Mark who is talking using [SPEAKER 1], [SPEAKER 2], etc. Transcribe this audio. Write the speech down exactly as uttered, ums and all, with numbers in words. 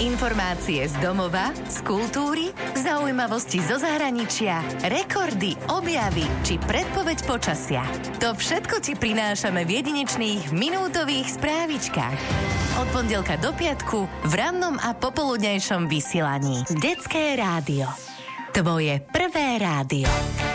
[SPEAKER 1] Informácie z domova, z kultúry, zaujímavosti zo zahraničia, rekordy, objavy či predpoveď počasia. To všetko ti prinášame v jedinečných minútových správičkách. Od pondelka do piatku v rannom a popoludnejšom vysielaní. Detské rádio. Tvoje prvé rádio.